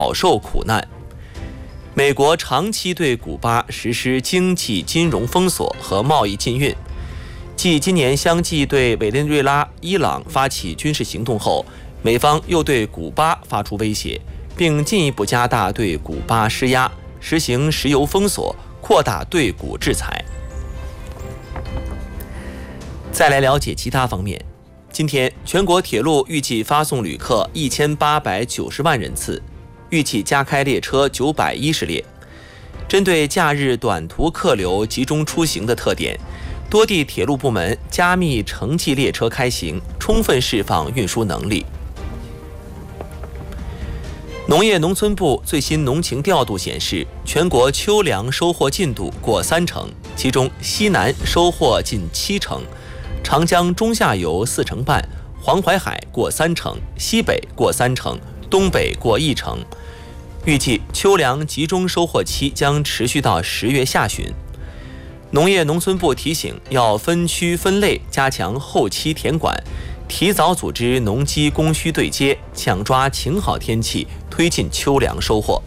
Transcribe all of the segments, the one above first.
饱受苦难。美国长期对古巴实施经济金融封锁和贸易禁运，继今年相继对委内瑞拉、伊朗发起军事行动后，美方又对古巴发出威胁，并进一步加大对古巴施压，实行石油封锁，扩大对古制裁。再来了解其他方面。今天，全国铁路预计发送旅客1890万人次，预计加开列车910列。针对假日短途客流集中出行的特点，多地铁路部门加密城际列车开行，充分释放运输能力。农业农村部最新农情调度显示，全国秋粮收获进度过30%，其中西南收获近70%，长江中下游4成半，黄淮海过30%，西北过30%，东北过1成。预计秋粮集中收获期将持续到10月下旬。农业农村部提醒，要分区分类加强后期田管，提早组织农机供需对接，抢抓晴好天气，推进秋粮收获。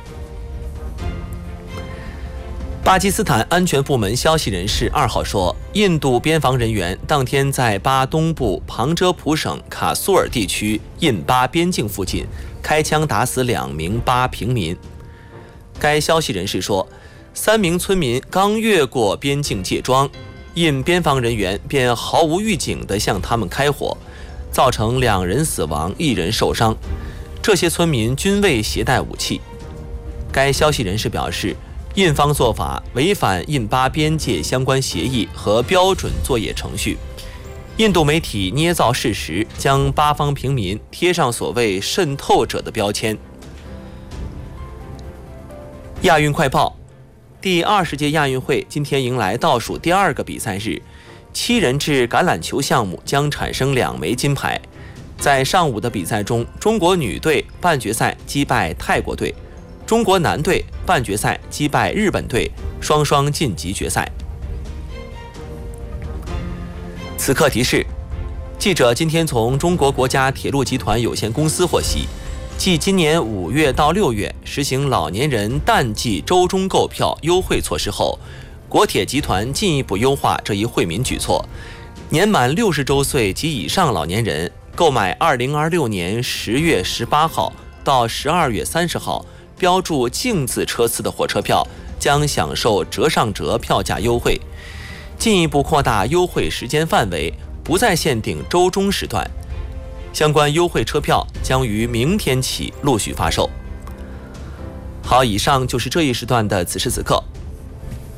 巴基斯坦安全部门消息人士2号说，印度边防人员当天在巴东部旁遮普省卡苏尔地区印巴边境附近开枪打死2名巴平民。该消息人士说，3名村民刚越过边境界桩，印边防人员便毫无预警地向他们开火，造成2人死亡，1人受伤。这些村民均未携带武器。该消息人士表示，印方做法违反印巴边界相关协议和标准作业程序。印度媒体捏造事实，将巴方平民贴上所谓渗透者的标签。亚运快报，第20届亚运会今天迎来倒数第2个比赛日，7人制橄榄球项目将产生2枚金牌。在上午的比赛中，中国女队半决赛击败泰国队，中国男队半决赛击败日本队，双双晋级决赛。此刻提示，记者今天从中国国家铁路集团有限公司获悉，继今年5月到6月实行老年人淡季周中购票优惠措施后，国铁集团进一步优化这一惠民举措。年满60周岁及以上老年人购买2026年10月18号到12月30号标注净字车次的火车票，将享受折上折票价优惠，进一步扩大优惠时间范围，不再限定周中时段。相关优惠车票将于明天起陆续发售。好，以上就是这一时段的此时此刻。